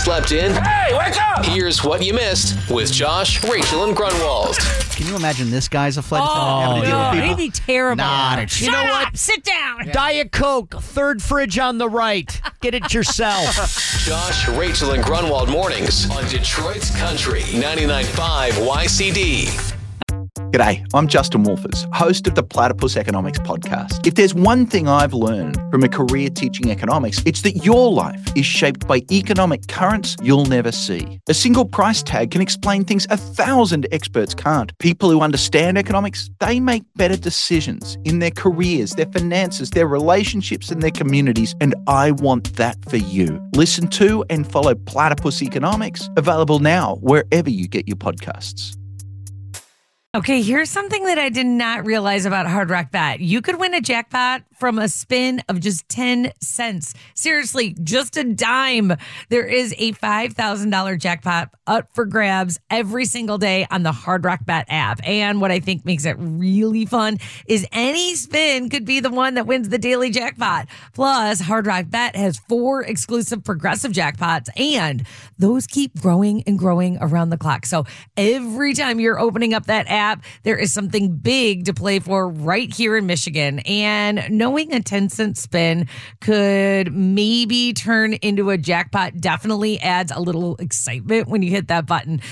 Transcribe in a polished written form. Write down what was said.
slept in? Hey, wake up! Here's what you missed with Josh, Rachel, and Grunwald. Can you imagine this guy's a flight attendant Oh, having to deal with no. people? It'd be terrible. Not a Shut You know up! what? Sit down. Diet Coke, third fridge on the right. Get it yourself. Josh, Rachel, and Grunwald mornings on Detroit's Country 99.5 YCD. G'day, I'm Justin Wolfers, host of the Platypus Economics podcast. If there's one thing I've learned from a career teaching economics, it's that your life is shaped by economic currents you'll never see. A single price tag can explain things 1,000 experts can't. People who understand economics, they make better decisions in their careers, their finances, their relationships, and their communities, and I want that for you. Listen to and follow Platypus Economics, available now wherever you get your podcasts. Okay, here's something that I did not realize about Hard Rock Bet. You could win a jackpot from a spin of just 10 cents. Seriously, just a dime. There is a $5,000 jackpot up for grabs every single day on the Hard Rock Bet app. And what I think makes it really fun is any spin could be the one that wins the daily jackpot. Plus, Hard Rock Bet has 4 exclusive progressive jackpots, and those keep growing and growing around the clock. So every time you're opening up that app, there is something big to play for right here in Michigan. And knowing a 10-cent spin could maybe turn into a jackpot definitely adds a little excitement when you hit that button.